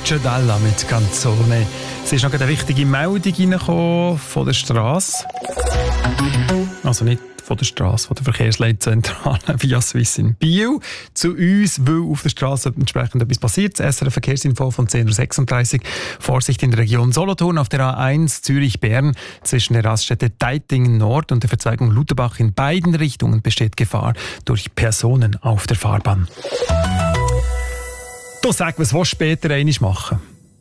Lucio Dalla mit Canzone. Es ist noch eine wichtige Meldung reingekommen von der Strasse. Also nicht von der Strasse, von der Verkehrsleitzentrale via Swiss in Biel zu uns, weil auf der Strasse entsprechend etwas passiert. Das SRF Verkehrsinfo von 10.36 Uhr. Vorsicht in der Region Solothurn auf der A1 Zürich-Bern zwischen der Raststätte Deitingen Nord und der Verzweigung Lutherbach in beiden Richtungen besteht Gefahr durch Personen auf der Fahrbahn. Du sag, was willst du später einmal machen?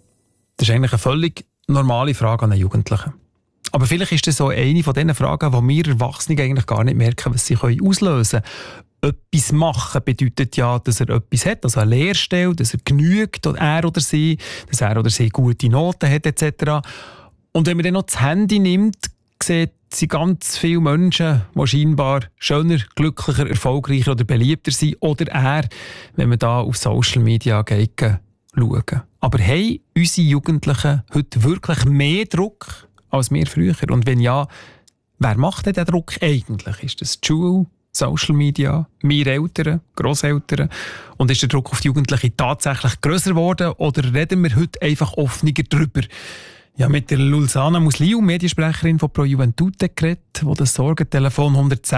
Das ist eigentlich eine völlig normale Frage an einen Jugendlichen. Aber vielleicht ist das so eine von diesen Fragen, die wir Erwachsene eigentlich gar nicht merken, was sie auslösen können. Etwas machen bedeutet ja, dass er etwas hat, also eine Lehrstelle, dass er genügt, er oder sie, dass er oder sie gute Noten hat etc. Und wenn man dann noch das Handy nimmt, sieht sind ganz viele Menschen, die scheinbar schöner, glücklicher, erfolgreicher oder beliebter sind. Oder er, wenn man da auf Social Media geht, schauen. Aber haben unsere Jugendlichen heute wirklich mehr Druck als wir früher? Und wenn ja, wer macht denn den Druck eigentlich? Ist das die Schule, Social Media, wir Eltern, Grosseltern? Und ist der Druck auf die Jugendlichen tatsächlich grösser geworden? Oder reden wir heute einfach offener darüber? Ja, mit der Lulzana Musliu, Mediensprecherin von Pro Juventute, geredet, die das Sorgentelefon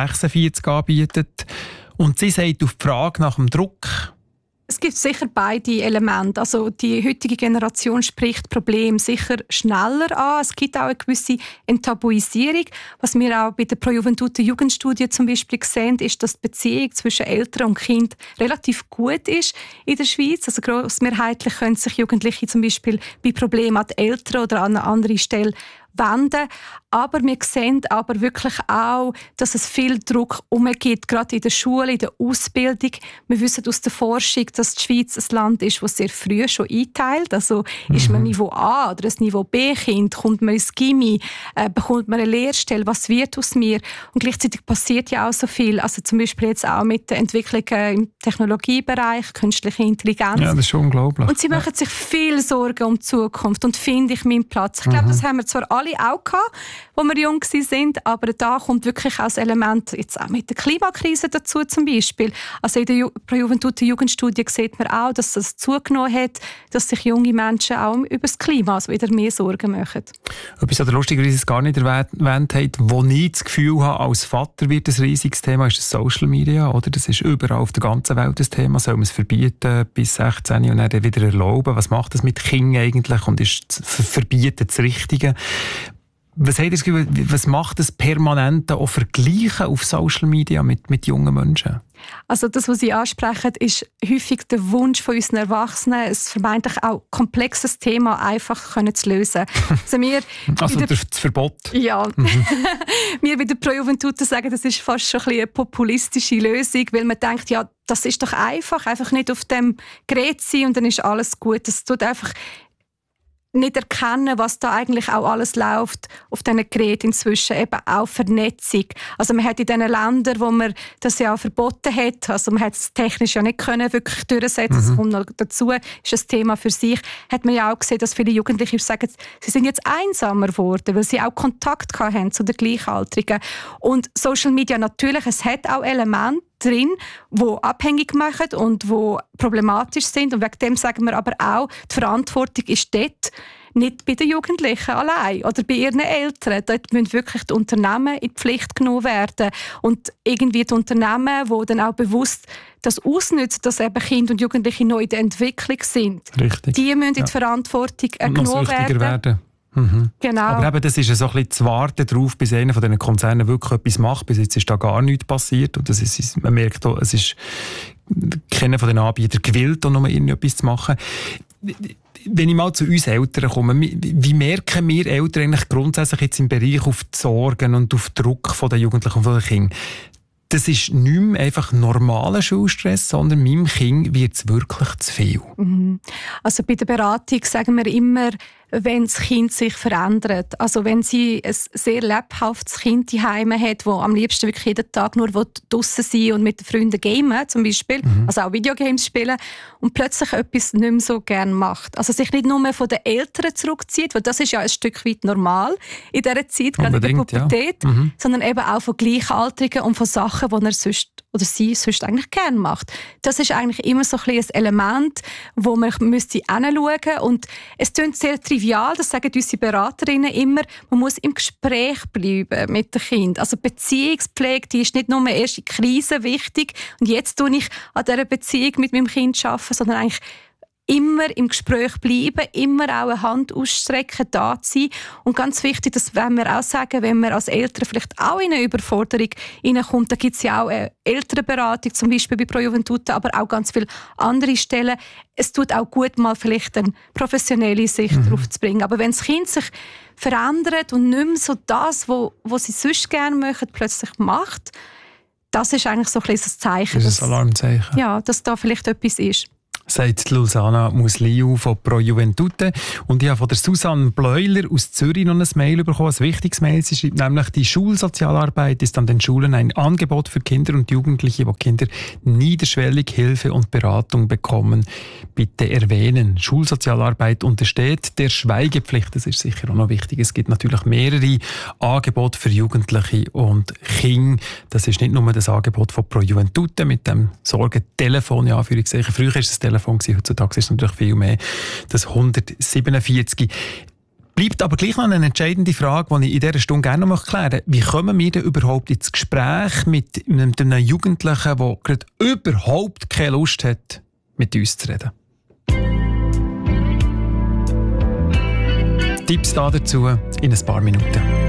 146 anbietet. Und sie sagt auf die Frage nach dem Druck: Es gibt sicher beide Elemente. Also die heutige Generation spricht Probleme sicher schneller an. Es gibt auch eine gewisse Enttabuisierung. Was wir auch bei der Pro Juventute Jugendstudie zum Beispiel sehen, ist, dass die Beziehung zwischen Eltern und Kind relativ gut ist in der Schweiz. Also grossmehrheitlich können sich Jugendliche zum Beispiel bei Problemen an die Eltern oder an eine andere Stelle wenden. Aber wir sehen aber wirklich auch, dass es viel Druck umgeht, gerade in der Schule, in der Ausbildung. Wir wissen aus der Forschung, dass die Schweiz ein Land ist, das sehr früh schon einteilt. Also ist man Niveau A oder ein Niveau B-Kind, kommt man ins Gymi, bekommt man eine Lehrstelle, was wird aus mir? Und gleichzeitig passiert ja auch so viel. Also zum Beispiel jetzt auch mit der Entwicklung im Technologiebereich, künstliche Intelligenz. Ja, das ist schon unglaublich. Und sie machen sich viel Sorgen um die Zukunft und finde ich meinen Platz. Ich glaube, das haben wir zwar alle auch gehabt, als wir jung waren, aber da kommt wirklich auch das Element jetzt auch mit der Klimakrise dazu zum Beispiel. Also in der Pro Juventute Jugendstudie sieht man auch, dass es zugenommen hat, dass sich junge Menschen auch über das Klima also wieder mehr Sorgen machen. Etwas, was lustigerweise gar nicht erwähnt hat, wo ich das Gefühl habe, als Vater wird ein riesiges Thema, ist das Social Media. Oder? Das ist überall auf der ganzen Welt das Thema. Soll man es verbieten bis 16 und dann wieder erlauben? Was macht das mit Kindern eigentlich und ist Verbieten das Richtige? Was habt ihr das Gefühl, was macht das permanente auch Vergleichen auf Social Media mit jungen Menschen? Also das, was Sie ansprechen, ist häufig der Wunsch von unseren Erwachsenen, ein vermeintlich auch komplexes Thema einfach zu lösen. Also das Verbot? Ja. Wir bei der Pro Juventute sagen, das ist fast schon eine populistische Lösung, weil man denkt, ja, das ist doch einfach nicht auf dem Gerät sein und dann ist alles gut. Das tut einfach nicht erkennen, was da eigentlich auch alles läuft auf diesen Geräten inzwischen, eben auch Vernetzung. Also man hat in den Ländern, wo man das ja auch verboten hat, also man hat es technisch ja nicht können wirklich durchsetzen, das kommt noch dazu, ist ein Thema für sich, hat man ja auch gesehen, dass viele Jugendliche sagen, sie sind jetzt einsamer geworden, weil sie auch Kontakt haben zu den Gleichaltrigen. Und Social Media natürlich, es hat auch Elemente drin, die abhängig machen und die problematisch sind. Und wegen dem sagen wir aber auch, die Verantwortung ist dort nicht bei den Jugendlichen allein oder bei ihren Eltern. Dort müssen wirklich die Unternehmen in die Pflicht genommen werden. Und irgendwie die Unternehmen, die dann auch bewusst das ausnutzen, dass eben Kinder und Jugendliche neu in der Entwicklung sind. Richtig. Die müssen in die Verantwortung genommen werden. Genau. Aber eben, das ist so ein bisschen zu warten darauf, bis einer von diesen Konzernen wirklich etwas macht. Bis jetzt ist da gar nichts passiert. Und das ist, man merkt auch, es ist keiner von den Anbietern gewillt, um irgendetwas zu machen. Wenn ich mal zu uns Eltern komme, wie merken wir Eltern eigentlich grundsätzlich jetzt im Bereich auf die Sorgen und auf den Druck der Jugendlichen und der Kinder? Das ist nicht mehr einfach normaler Schulstress, sondern meinem Kind wird es wirklich zu viel. Also bei der Beratung sagen wir immer, wenn das Kind sich verändert. Also wenn sie ein sehr lebhaftes Kind daheim hat, das am liebsten wirklich jeden Tag nur draussen sein und mit den Freunden gamen, zum Beispiel, also auch Videogames spielen, und plötzlich etwas nicht mehr so gerne macht. Also sich nicht nur von den Eltern zurückzieht, weil das ist ja ein Stück weit normal in dieser Zeit, gerade in der Pubertät, sondern eben auch von Gleichaltrigen und von Sachen, die er sonst oder sie sonst eigentlich gerne macht. Das ist eigentlich immer so ein Element, wo man müsste hinschauen. Und es klingt sehr trivial, das sagen unsere Beraterinnen immer, man muss im Gespräch bleiben mit dem Kind. Also Beziehungspflege, die ist nicht nur erst in Krisen wichtig und jetzt tue ich an dieser Beziehung mit meinem Kind arbeiten, sondern eigentlich immer im Gespräch bleiben, immer auch eine Hand ausstrecken, da zu sein. Und ganz wichtig, das wollen wir auch sagen, wenn man als Eltern vielleicht auch in eine Überforderung hineinkommt, da gibt es ja auch eine Elternberatung, zum Beispiel bei Pro Juventute, aber auch ganz viele andere Stellen. Es tut auch gut, mal vielleicht eine professionelle Sicht drauf zu bringen. Aber wenn das Kind sich verändert und nicht mehr so das, was sie sonst gerne möchten, plötzlich macht, das ist eigentlich so ein bisschen das Zeichen. Das ist ein Alarmzeichen. Ja, dass da vielleicht etwas ist. Sagt Luzana Musliu von Pro Juventute. Und ich habe von der Susanne Bleuler aus Zürich noch ein Mail bekommen, ein wichtiges Mail. Sie schreibt nämlich, die Schulsozialarbeit ist an den Schulen ein Angebot für Kinder und Jugendliche, wo Kinder niederschwellig Hilfe und Beratung bekommen. Bitte erwähnen. Schulsozialarbeit untersteht der Schweigepflicht. Das ist sicher auch noch wichtig. Es gibt natürlich mehrere Angebote für Jugendliche und Kinder. Das ist nicht nur das Angebot von Pro Juventute mit dem Sorgentelefon, in Anführungszeichen. Früher ist das Telefon, heutzutage ist es natürlich viel mehr, das 147. Bleibt aber gleich noch eine entscheidende Frage, die ich in dieser Stunde gerne noch klären möchte. Wie kommen wir denn überhaupt ins Gespräch mit einem Jugendlichen, der gerade überhaupt keine Lust hat, mit uns zu reden? Tipps dazu in ein paar Minuten.